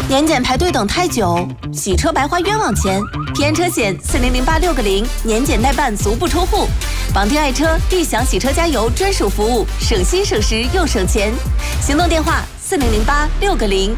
年检排队等太久，洗车白花冤枉钱。平安车险400860，年检代办足不出户。绑定爱车，必享洗车加油专属服务，省心省时又省钱。行动电话400860。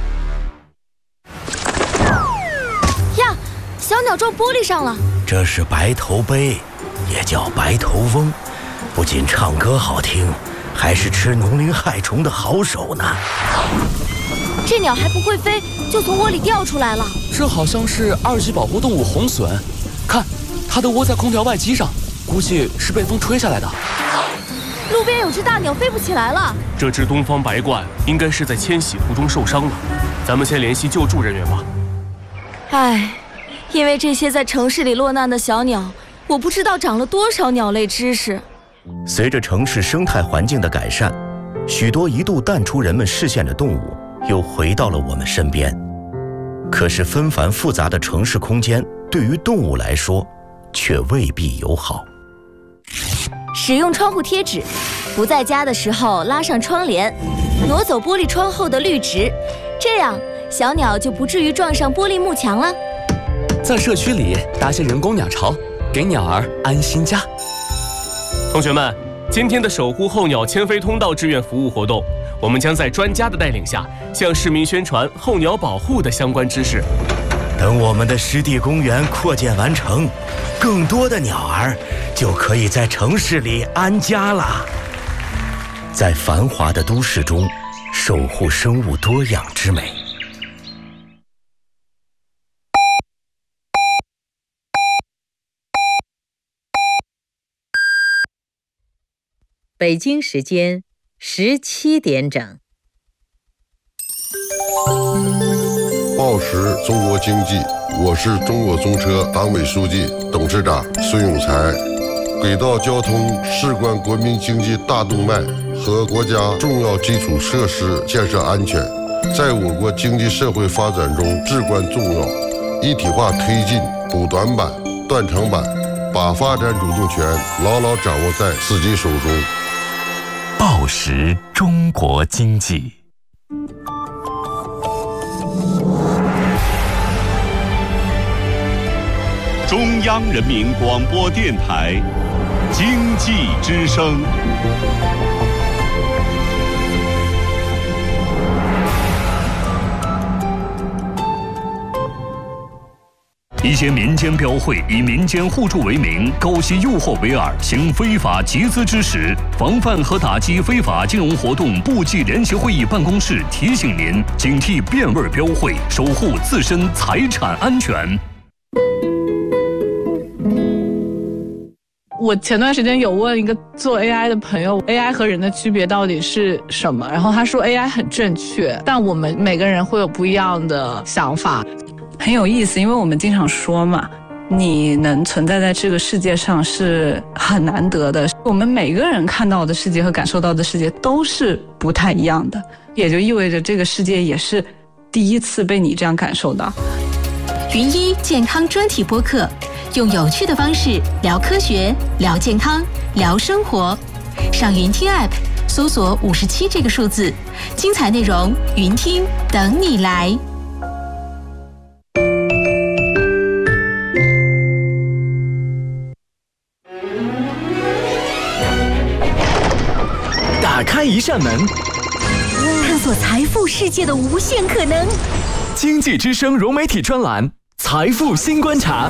呀，小鸟撞玻璃上了。 这是白头鹎，也叫白头翁，不仅唱歌好听，还是吃农林害虫的好手呢。 这鸟还不会飞，就从窝里掉出来了。 这好像是2级保护动物红隼，看，它的窝在空调外机上，估计是被风吹下来的。 路边有只大鸟飞不起来了。 这只东方白鹳应该是在迁徙途中受伤了，咱们先联系救助人员吧。 唉，因为这些在城市里落难的小鸟，我不知道长了多少鸟类知识。 随着城市生态环境的改善，许多一度淡出人们视线的动物又回到了我们身边。可是纷繁复杂的城市空间对于动物来说却未必友好。 使用窗户贴纸，不在家的时候拉上窗帘，挪走玻璃窗后的绿植，这样小鸟就不至于撞上玻璃幕墙了。 在社区里搭些人工鸟巢，给鸟儿安心家。 同学们，今天的守护候鸟迁飞通道志愿服务活动，我们将在专家的带领下，向市民宣传候鸟保护的相关知识。 等我们的湿地公园扩建完成，更多的鸟儿就可以在城市里安家了。在繁华的都市中，守护生物多样之美。 北京时间17点整。 报时中国经济，我是中国中车党委书记、董事长孙永才。轨道交通事关国民经济大动脉和国家重要基础设施建设安全，在我国经济社会发展中至关重要。一体化推进补短板、断长板，把发展主动权牢牢掌握在自己手中。 报时中国经济。 中央人民广播电台经济之声。 一些民间标会以民间互助为名，勾结诱惑为饵，行非法集资之实。防范和打击非法金融活动部际联席会议办公室提醒您：警惕变味标会，守护自身财产安全。 我前段时间有问一个做 AI 的朋友 ，AI 和人的区别到底是什么？然后他说 AI 很正确，但我们每个人会有不一样的想法。 很有意思，因为我们经常说嘛，你能存在在这个世界上是很难得的。我们每个人看到的世界和感受到的世界都是不太一样的，也就意味着这个世界也是第一次被你这样感受到。 云一健康专题播客，用有趣的方式聊科学、聊健康、聊生活。上云听 App 搜索57这个数字，精彩内容云听等你来。 打开一扇门， 探索财富世界的无限可能。 经济之声融媒体专栏《财富新观察》，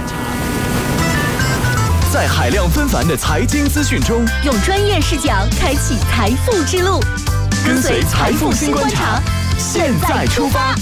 在海量纷繁的财经资讯中， 用专业视角开启财富之路。 跟随财富新观察，现在出发。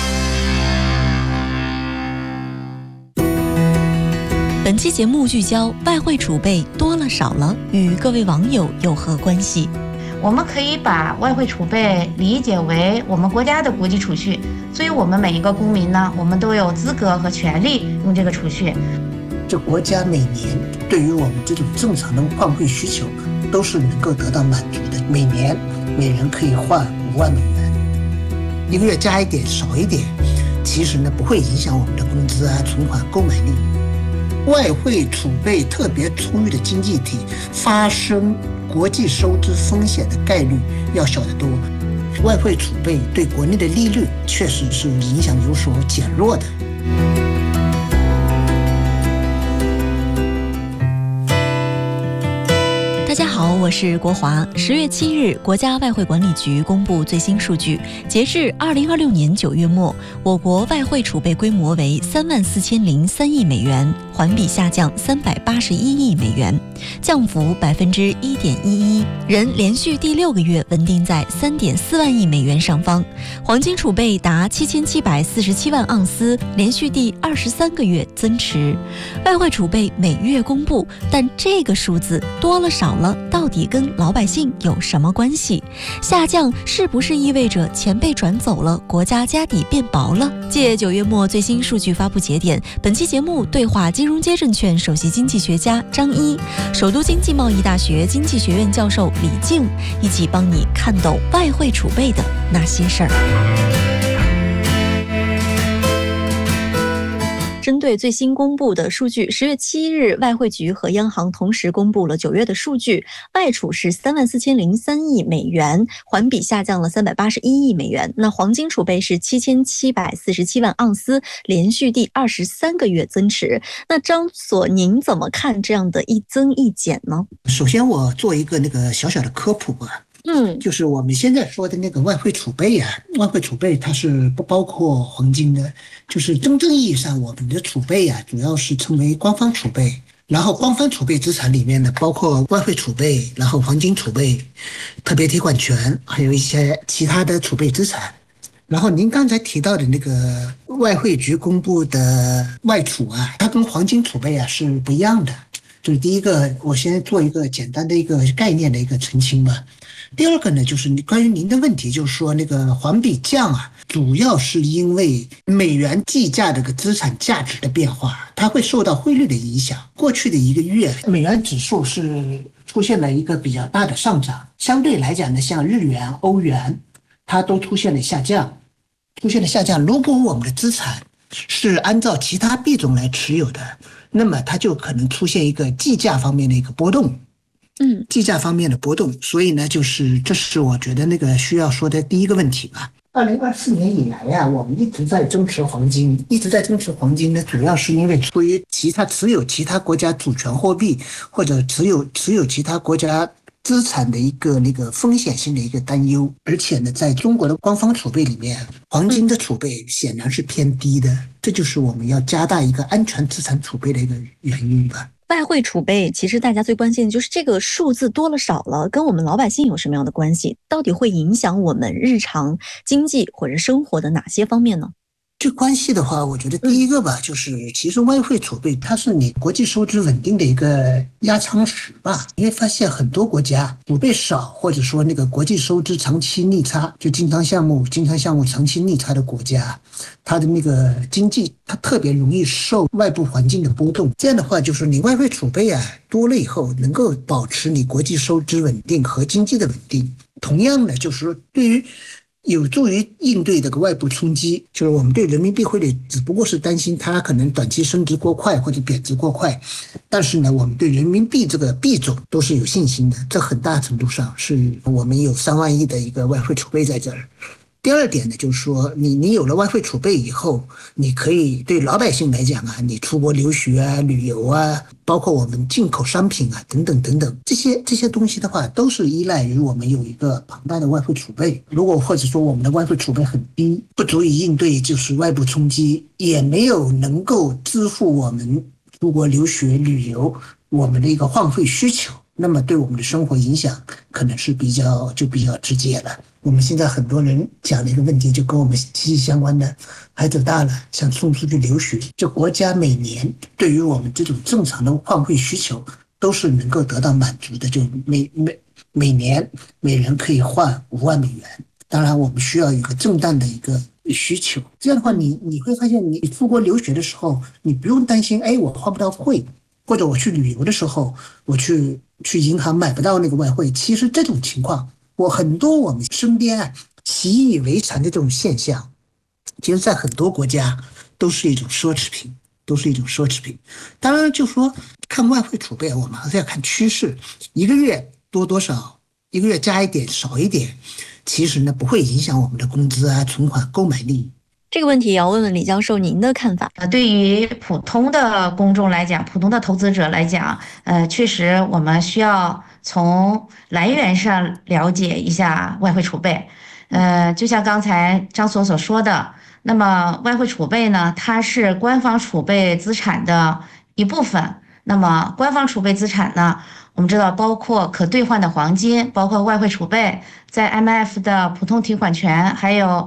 本期节目聚焦外汇储备多了少了，与各位网友有何关系？ 我们可以把外汇储备理解为我们国家的国际储蓄，所以我们每一个公民呢，我们都有资格和权利用这个储蓄。 这国家每年对于我们这种正常的换汇需求都是能够得到满足的，每年每人可以换5万美元，一个月加一点少一点，其实呢不会影响我们的工资啊、存款购买力。外汇储备特别充裕的经济体发生国际收支风险的概率要小得多。 外汇储备对国内的利率确实是影响有所减弱的。 大家好，我是国华。10月7日，国家外汇管理局公布最新数据，截至2026年9月末，我国外汇储备规模为34003亿美元，环比下降381亿美元，降幅1.11%，仍连续第6个月稳定在3.4万亿美元上方。黄金储备达7747万盎司，连续第23个月增持。外汇储备每月公布，但这个数字多了少了，到底跟老百姓有什么关系？下降是不是意味着钱被转走了，国家家底变薄了？借9月末最新数据发布节点，本期节目对话金融街证券首席经济学家张一，首都经济贸易大学经济学院教授李静，一起帮你看懂外汇储备的那些事儿。针对最新公布的数据，10月7日，外汇局和央行同时公布了9月的数据，外储是34003亿美元，环比下降了381亿美元。那黄金储备是7747万盎司，连续第23个月增持。那张所，您怎么看这样的一增一减呢？ 首先，我做一个小小的科普吧。就是我们现在说的那个外汇储备啊，外汇储备它是不包括黄金的，就是真正意义上我们的储备啊，主要是称为官方储备。然后官方储备资产里面呢，包括外汇储备，然后黄金储备、特别提款权，还有一些其他的储备资产。然后您刚才提到的那个外汇局公布的外储啊，它跟黄金储备啊是不一样的。就是第一个，我先做一个简单的一个概念的一个澄清吧。第二个呢，就是关于您的问题，就是说那个环比降啊，主要是因为美元计价这个资产价值的变化，它会受到汇率的影响。过去的1个月，美元指数是出现了一个比较大的上涨，相对来讲呢，像日元、欧元，它都出现了下降。如果我们的资产是按照其他币种来持有的，那么它就可能出现一个计价方面的一个波动。计价方面的波动，所以呢，这是我觉得那个需要说的第一个问题吧。2024年以来呀，我们一直在增持黄金呢，主要是因为出于持有其他国家主权货币或者持有其他国家资产的一个风险性的一个担忧，而且呢，在中国的官方储备里面，黄金的储备显然是偏低的，这就是我们要加大一个安全资产储备的一个原因吧。 外汇储备其实大家最关心的就是这个数字多了少了，跟我们老百姓有什么样的关系？到底会影响我们日常经济或者生活的哪些方面呢？ 这关系的话，我觉得第一个吧，就是其实外汇储备它是你国际收支稳定的一个压舱石吧。你会发现很多国家储备少，或者说那个国际收支长期逆差，就经常项目长期逆差的国家，它的那个经济它特别容易受外部环境的波动。这样的话，就是你外汇储备啊多了以后，能够保持你国际收支稳定和经济的稳定。同样的，就是说对于有助于应对这个外部冲击，就是我们对人民币汇率只不过是担心它可能短期升值过快或者贬值过快，但是呢，我们对人民币这个币种都是有信心的，这很大程度上是我们有3万亿的一个外汇储备在这儿。第二点呢，就是说你有了外汇储备以后，你可以对老百姓来讲啊，你出国留学啊、旅游啊，包括我们进口商品啊等等等等，这些东西的话，都是依赖于我们有一个庞大的外汇储备。如果或者说我们的外汇储备很低，不足以应对就是外部冲击，也没有能够支付我们出国留学旅游我们的一个换汇需求，那么对我们的生活影响可能是比较直接了。我们现在很多人讲的一个问题就跟我们息息相关的，孩子大了想送出去留学，就国家每年对于我们这种正常的换汇需求都是能够得到满足的，就每年每人可以换5万美元。当然我们需要有一个正当的一个需求，这样的话你会发现你出国留学的时候，你不用担心我换不到汇，或者我去旅游的时候我去银行买不到那个外汇。其实这种情况很多我们身边习以为常的这种现象，其实在很多国家都是一种奢侈品。当然就说看外汇储备，我们还是要看趋势，一个月多少，一个月加一点少一点， 其实呢不会影响我们的工资啊、存款购买力。 这个问题也要问问李教授您的看法。 对于普通的公众来讲，普通的投资者来讲，确实我们需要从来源上了解一下外汇储备。就像刚才张所说的，那么外汇储备呢，它是官方储备资产的一部分。那么官方储备资产呢，我们知道包括可兑换的黄金，包括外汇储备，在 IMF 的普通提款权，还有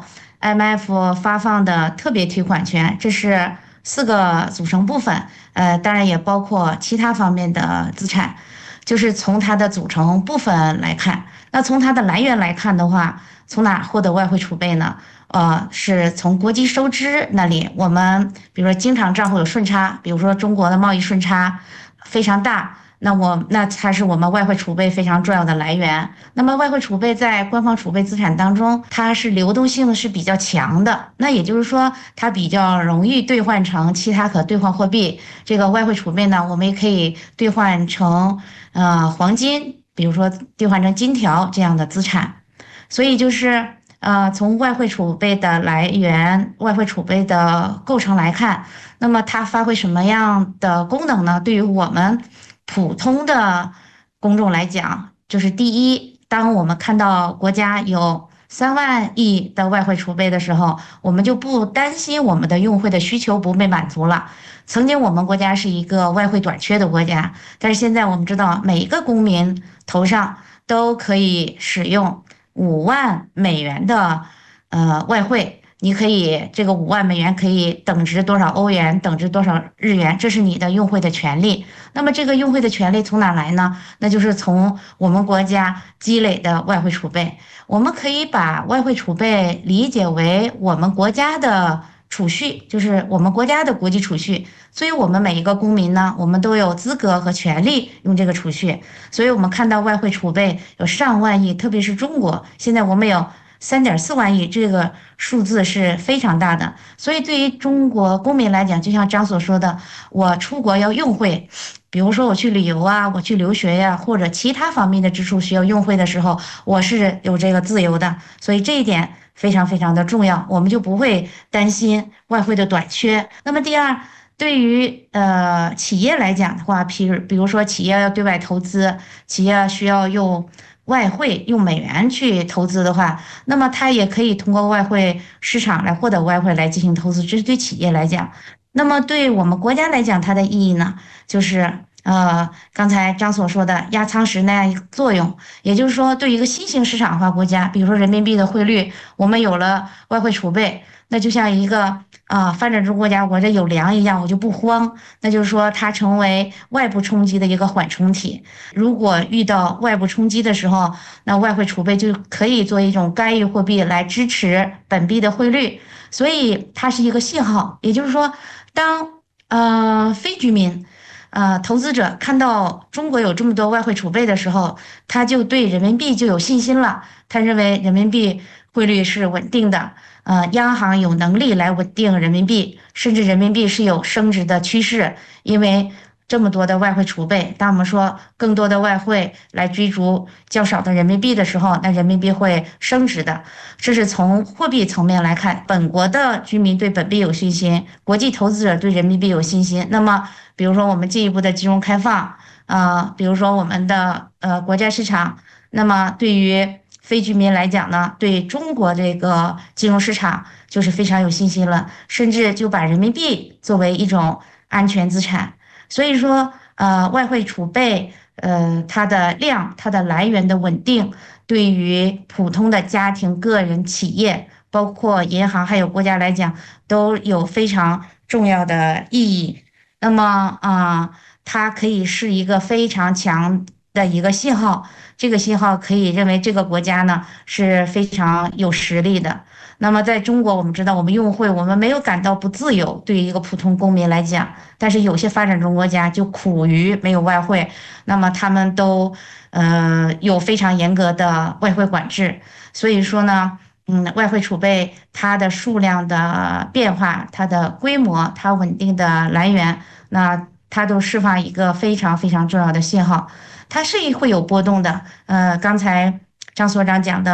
IMF 发放的特别提款权，这是4个组成部分。当然也包括其他方面的资产，就是从它的组成部分来看。那从它的来源来看的话，从哪获得外汇储备呢？是从国际收支那里，我们比如说经常账户有顺差，比如说中国的贸易顺差非常大，那才是我们外汇储备非常重要的来源。那么外汇储备在官方储备资产当中，它是流动性是比较强的，那也就是说它比较容易兑换成其他可兑换货币。这个外汇储备呢，我们也可以兑换成黄金，比如说兑换成金条这样的资产。所以就是从外汇储备的来源、外汇储备的构成来看，那么它发挥什么样的功能呢？对于我们普通的公众来讲，就是第一，当我们看到国家有3万亿的外汇储备的时候，我们就不担心我们的用汇的需求不被满足了。曾经我们国家是一个外汇短缺的国家，但是现在我们知道每一个公民头上都可以使用5万美元的外汇，你可以这个5万美元可以等值多少欧元，等值多少日元，这是你的用汇的权利。那么这个用汇的权利从哪来呢？那就是从我们国家积累的外汇储备。我们可以把外汇储备理解为我们国家的储蓄，就是我们国家的国际储蓄。所以我们每一个公民呢，我们都有资格和权利用这个储蓄。所以我们看到外汇储备有上万亿，特别是中国，现在我们有3.4万亿，这个数字是非常大的。所以对于中国公民来讲，就像张所说的，我出国要用汇，比如说我去旅游啊，我去留学呀，或者其他方面的支出需要用汇的时候，我是有这个自由的。所以这一点非常非常的重要，我们就不会担心外汇的短缺。那么第二，对于企业来讲的话，比如说企业要对外投资，企业需要用外汇用美元去投资的话，那么它也可以通过外汇市场来获得外汇来进行投资，这是对企业来讲。那么对我们国家来讲，它的意义呢，就是刚才张所说的压舱石那样一个作用。也就是说，对于一个新兴市场化国家，比如说人民币的汇率，我们有了外汇储备，那就像一个发展中国家我这有粮一样，我就不慌。那就是说它成为外部冲击的一个缓冲体。如果遇到外部冲击的时候，那外汇储备就可以做一种干预货币来支持本币的汇率。所以它是一个信号。也就是说，当非居民投资者看到中国有这么多外汇储备的时候，他就对人民币就有信心了。他认为人民币汇率是稳定的，央行有能力来稳定人民币，甚至人民币是有升值的趋势。因为这么多的外汇储备，当我们说更多的外汇来追逐较少的人民币的时候，那人民币会升值的。这是从货币层面来看，本国的居民对本币有信心，国际投资者对人民币有信心。那么比如说我们进一步的金融开放，比如说我们的国债市场，那么对于非居民来讲呢，对中国这个金融市场就是非常有信心了，甚至就把人民币作为一种安全资产。所以说外汇储备它的量，它的来源的稳定，对于普通的家庭、个人、企业，包括银行还有国家来讲，都有非常重要的意义。那么它可以是一个非常强的一个信号，这个信号可以认为这个国家呢是非常有实力的。那么在中国，我们知道我们用汇，我们没有感到不自由，对于一个普通公民来讲，但是有些发展中国家就苦于没有外汇，那么他们都有非常严格的外汇管制。所以说呢，外汇储备它的数量的变化，它的规模，它稳定的来源，那它都释放一个非常非常重要的信号。它是会有波动的，刚才张所长讲的，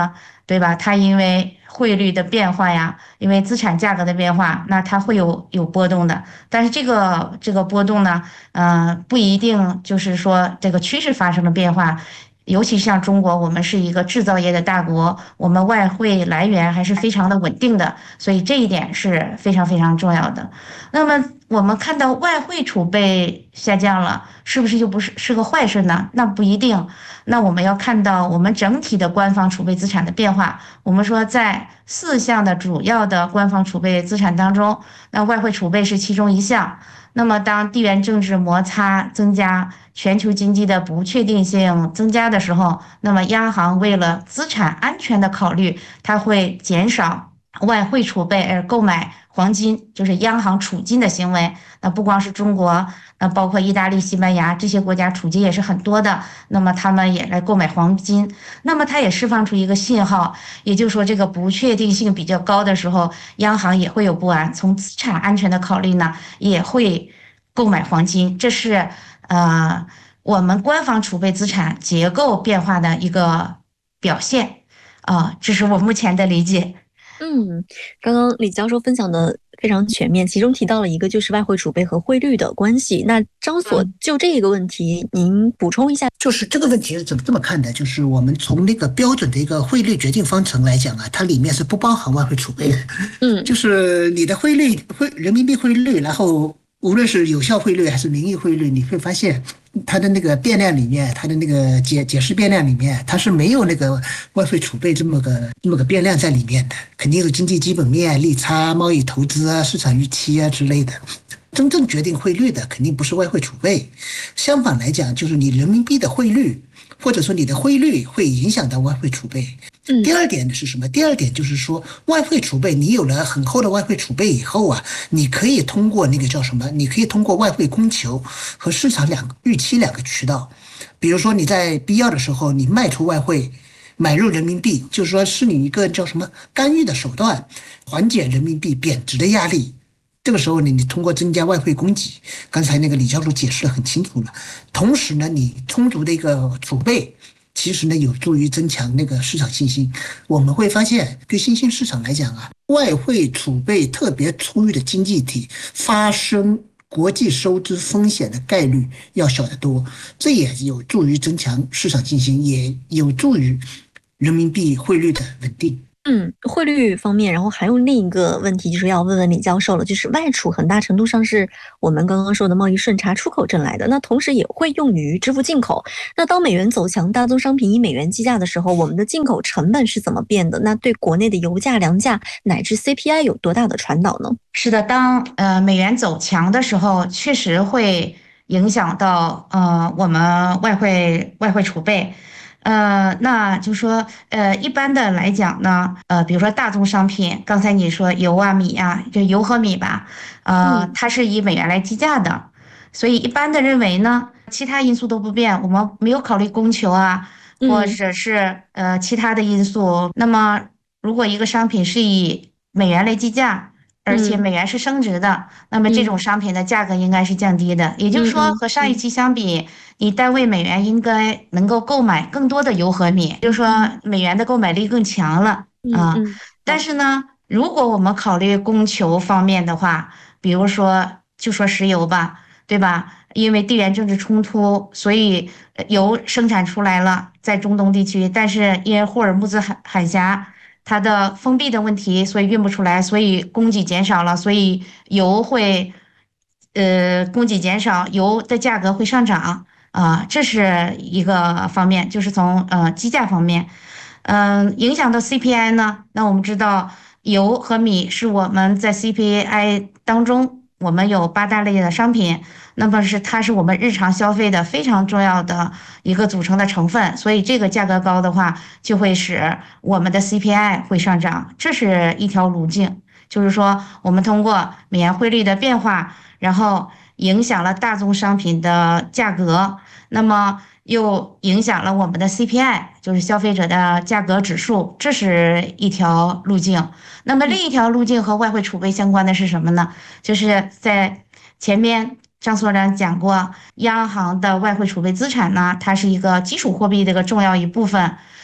对吧？它因为汇率的变化呀，因为资产价格的变化，那它会有波动的。但是这个波动呢，不一定就是说这个趋势发生了变化。尤其像中国，我们是一个制造业的大国，我们外汇来源还是非常的稳定的，所以这一点是非常非常重要的。那么我们看到外汇储备下降了，是不是就不是个坏事呢？那不一定。那我们要看到我们整体的官方储备资产的变化。我们说在4项的主要的官方储备资产当中，那外汇储备是其中一项。那么当地缘政治摩擦增加，全球经济的不确定性增加的时候，那么央行为了资产安全的考虑，它会减少外汇储备而购买黄金，就是央行储金的行为。那不光是中国，那包括意大利、西班牙这些国家储金也是很多的，那么他们也来购买黄金。那么它也释放出一个信号，也就是说这个不确定性比较高的时候，央行也会有不安，从资产安全的考虑呢，也会购买黄金。这是我们官方储备资产结构变化的一个表现这是我目前的理解。 刚刚李教授分享的非常全面，其中提到了一个就是外汇储备和汇率的关系。那张所就这个问题，您补充一下。 就是这个问题是怎么这么看的？就是我们从那个标准的一个汇率决定方程来讲啊，它里面是不包含外汇储备的。就是你的人民币汇率，然后无论是有效汇率还是名义汇率，你会发现它的那个变量里面，它的那个解释变量里面，它是没有那个外汇储备这么个变量在里面的，肯定是经济基本面、利差、贸易投资啊、市场预期啊之类的。真正决定汇率的肯定不是外汇储备，相反来讲，就是你人民币的汇率，或者说你的汇率会影响到外汇储备。第二点是什么？第二点就是说，外汇储备，你有了很厚的外汇储备以后啊，你可以通过那个叫什么？你可以通过外汇供求和市场预期两个渠道，比如说你在必要的时候，你卖出外汇，买入人民币，就是说是你一个叫什么干预的手段，缓解人民币贬值的压力。这个时候呢，你通过增加外汇供给，刚才那个李教授解释得很清楚了。同时呢，你充足的一个储备，其实呢有助于增强那个市场信心。我们会发现，对新兴市场来讲啊，外汇储备特别充裕的经济体发生国际收支风险的概率要小得多，这也有助于增强市场信心，也有助于人民币汇率的稳定。 汇率方面，然后还有另一个问题，就是要问问李教授了，就是外储很大程度上是我们刚刚说的贸易顺差出口挣来的，那同时也会用于支付进口。那当美元走强，大宗商品以美元计价的时候，我们的进口成本是怎么变的？那对国内的油价、粮价乃至 CPI 有多大的传导呢？ 是的，当美元走强的时候，确实会影响到我们外汇储备。那就说一般的来讲呢，比如说大宗商品，刚才你说油啊、米啊，就油和米吧，它是以美元来计价的，所以一般的认为呢，其他因素都不变，我们没有考虑供求啊，或者是其他的因素。那么如果一个商品是以美元来计价，而且美元是升值的，那么这种商品的价格应该是降低的。也就是说，和上一期相比，你单位美元应该能够购买更多的油和米，就是说美元的购买力更强了啊。但是呢，如果我们考虑供求方面的话，比如说就说石油吧，对吧？因为地缘政治冲突，所以油生产出来了，在中东地区，但是因为霍尔木兹海峡它的封闭的问题，所以运不出来，所以供给减少了，所以油会供给减少，油的价格会上涨这是一个方面，就是从计价方面。影响到 CPI 呢，那我们知道油和米是我们在 CPI 当中，我们有8大类的商品，那么它是我们日常消费的非常重要的一个组成的成分，所以这个价格高的话，就会使我们的 CPI 会上涨，这是一条路径。就是说我们通过美元汇率的变化，然后影响了大宗商品的价格，那么又影响了我们的 CPI， 就是消费者的价格指数，这是一条路径。那么另一条路径和外汇储备相关的是什么呢？就是在前面张所长讲过，央行的外汇储备资产呢，它是一个基础货币的一个重要一部分，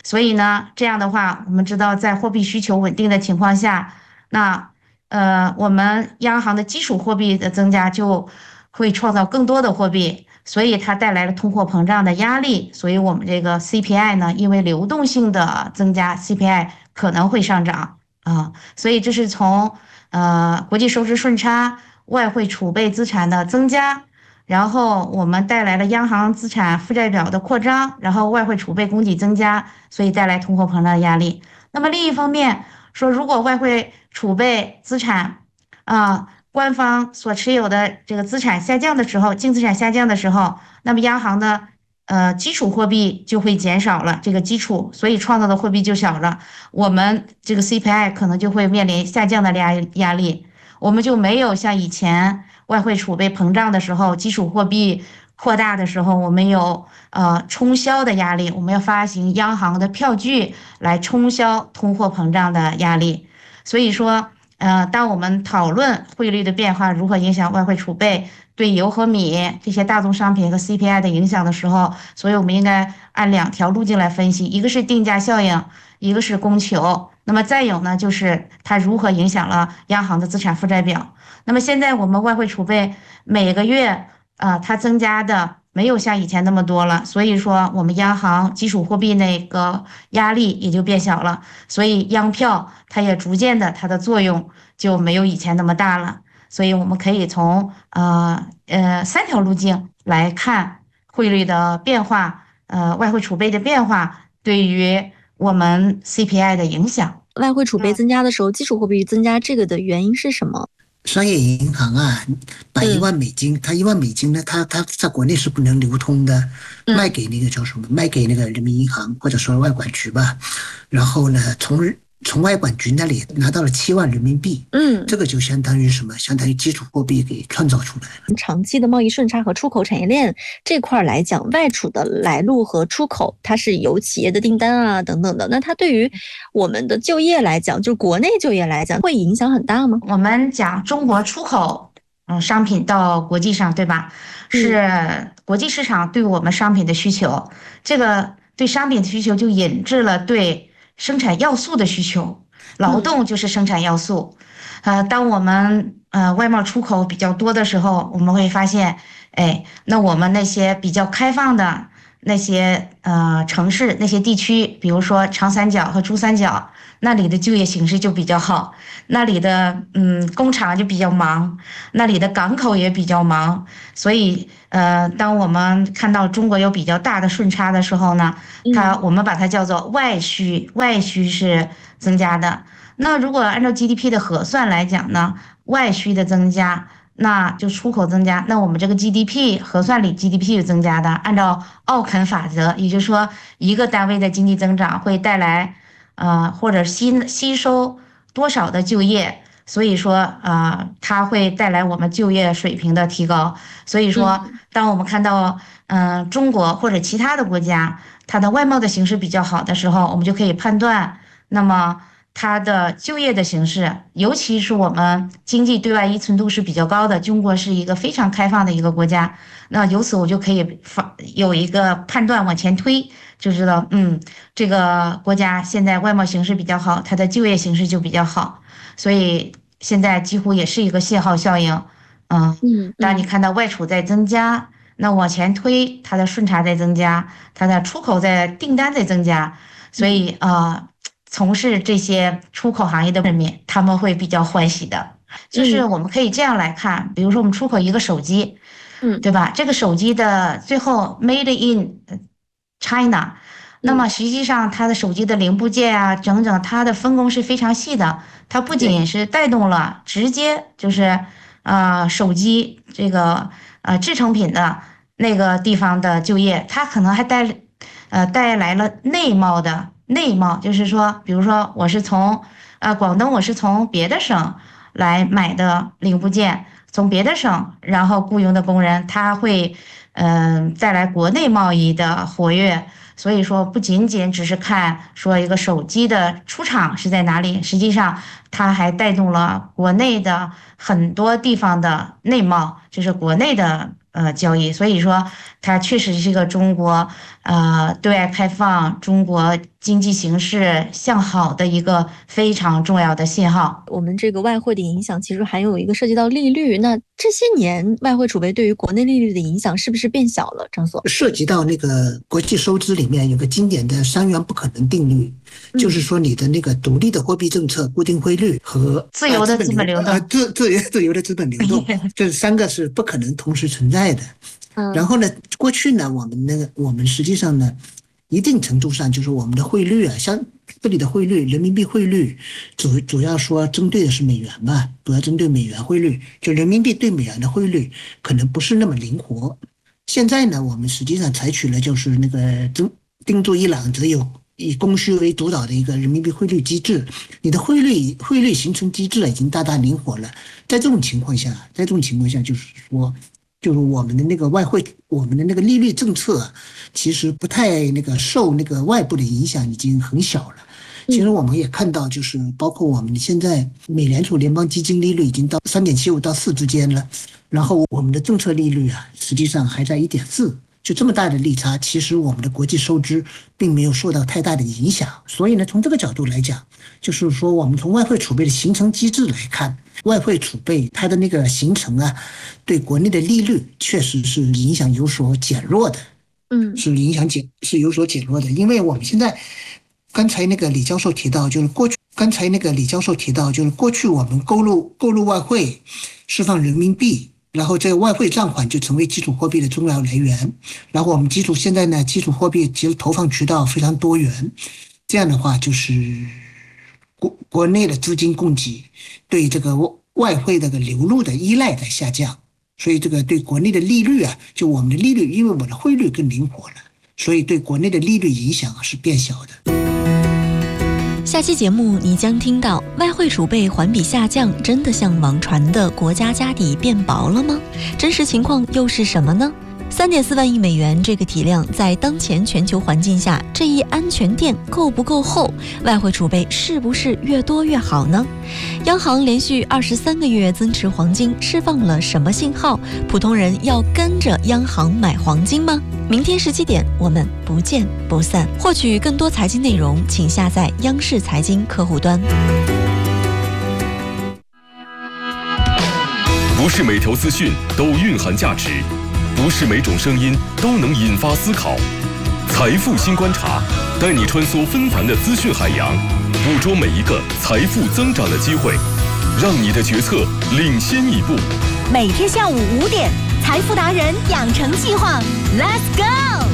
所以呢，这样的话，我们知道在货币需求稳定的情况下，那我们央行的基础货币的增加就会创造更多的货币，所以它带来了通货膨胀的压力。所以我们这个 CPI 呢，因为流动性的增加 ，CPI 可能会上涨啊。所以这是从国际收支顺差、外汇储备资产的增加，然后我们带来了央行资产负债表的扩张，然后外汇储备供给增加，所以带来通货膨胀的压力。那么另一方面说，如果外汇储备资产官方所持有的这个资产下降的时候，净资产下降的时候，那么央行的基础货币就会减少了，这个基础，所以创造的货币就小了，我们这个 CPI 可能就会面临下降的压力，我们就没有像以前外汇储备膨胀的时候，基础货币扩大的时候，我们有冲销的压力，我们要发行央行的票据来冲销通货膨胀的压力。所以说当我们讨论汇率的变化如何影响外汇储备对油和米这些大宗商品和 CPI 的影响的时候，所以我们应该按2条路径来分析，一个是定价效应，一个是供求，那么再有呢，就是它如何影响了央行的资产负债表。那么现在我们外汇储备每个月它增加的没有像以前那么多了，所以说我们央行基础货币那个压力也就变小了，所以央票它也逐渐的它的作用就没有以前那么大了。所以我们可以从3条路径来看汇率的变化，外汇储备的变化对于我们 CPI 的影响。 外汇储备增加的时候，基础货币增加，这个的原因是什么？ 商业银行把1万美金，它1万美金呢，它在国内是不能流通的，卖给那个叫什么？卖给那个人民银行或者说外管局吧，然后呢，从外管局那里拿到了7万人民币，这个就相当于什么？相当于基础货币给创造出来了。 长期的贸易顺差和出口产业链这块来讲，外储的来路和出口，它是有企业的订单等等的。那它对于我们的就业来讲，就国内就业来讲，会影响很大吗？ 我们讲中国出口商品到国际上，对吧？是国际市场对我们商品的需求，这个对商品的需求就引致了对生产要素的需求，劳动就是生产要素。当我们外贸出口比较多的时候，我们会发现，那我们那些比较开放的那些城市、那些地区，比如说长三角和珠三角，那里的就业形势就比较好，那里的工厂就比较忙，那里的港口也比较忙，所以当我们看到中国有比较大的顺差的时候呢，我们把它叫做外需，外需是增加的。那如果按照 GDP 的核算来讲呢，外需的增加，那就出口增加，那我们这个 GDP 核算里 GDP 是增加的。按照奥肯法则，也就是说一个单位的经济增长会带来或者吸收多少的就业，所以说它会带来我们就业水平的提高。所以说当我们看到中国或者其他的国家它的外贸的形势比较好的时候，我们就可以判断，那么它的就业的形势，尤其是我们经济对外依存度是比较高的，中国是一个非常开放的一个国家，那由此我就可以有一个判断，往前推就知道这个国家现在外贸形势比较好，它的就业形势就比较好，所以现在几乎也是一个信号效应。当你看到外储在增加，那往前推它的顺差在增加，它的出口在订单在增加，所以从事这些出口行业的人民他们会比较欢喜的。就是我们可以这样来看，比如说我们出口一个手机，对吧？这个手机的最后 made in China， 那么实际上它的手机的零部件整整它的分工是非常细的，它不仅是带动了直接就是手机这个制成品的那个地方的就业，它可能还带来了内贸，就是说比如说我是从广东，我是从别的省来买的零部件，从别的省然后雇佣的工人，他会带来国内贸易的活跃。所以说不仅仅只是看说一个手机的出厂是在哪里，实际上它还带动了国内的很多地方的内贸，就是国内的交易，所以说它确实是一个中国对外开放、中国经济形势向好的一个非常重要的信号。 我们这个外汇的影响其实还有一个涉及到利率，那这些年外汇储备对于国内利率的影响是不是变小了？张所， 涉及到那个国际收支里面有个经典的3元不可能定律，就是说你的那个独立的货币政策、固定汇率和自由的资本流动， 自由的资本流动，这3个是不可能同时存在的。然后呢，过去呢，我们实际上呢，一定程度上就是我们的汇率啊，像这里的汇率，人民币汇率主要说针对的是美元嘛，主要针对美元汇率，就人民币对美元的汇率可能不是那么灵活。现在呢，我们实际上采取了就是那个定住伊朗只有以供需为主导的一个人民币汇率机制，你的汇率形成机制已经大大灵活了。在这种情况下，就是说。就是我们的那个外汇，我们的那个利率政策，其实不太那个受那个外部的影响，已经很小了。其实我们也看到，就是包括我们现在美联储联邦基金利率已经到3.75到4之间了，然后我们的政策利率啊，实际上还在1.4，就这么大的利差，其实我们的国际收支并没有受到太大的影响。所以呢，从这个角度来讲，就是说我们从外汇储备的形成机制来看，外汇储备它的那个形成啊，对国内的利率确实是影响有所减弱的，是有所减弱的。因为我们现在刚才那个李教授提到，就是过去我们购入外汇，释放人民币，然后这个外汇账款就成为基础货币的重要来源。然后我们现在呢，基础货币其实投放渠道非常多元，这样的话就是国内的资金供给对这个外汇的流入的依赖在下降，所以这个对国内的利率啊，就我们的利率，因为我们的汇率更灵活了，所以对国内的利率影响是变小的。 下期节目你将听到，外汇储备环比下降，真的像网传的国家家底变薄了吗？真实情况又是什么呢？3.4万亿美元这个体量，在当前全球环境下，这一安全垫够不够厚？外汇储备是不是越多越好呢？央行连续23个月增持黄金，释放了什么信号？普通人要跟着央行买黄金吗？明天17点，我们不见不散。获取更多财经内容，请下载央视财经客户端。 不是每条资讯都蕴含价值，不是每种声音都能引发思考。财富新观察，带你穿梭纷繁的资讯海洋，捕捉每一个财富增长的机会，让你的决策领先一步。 每天下午5点，财富达人养成计划 ，Let's go！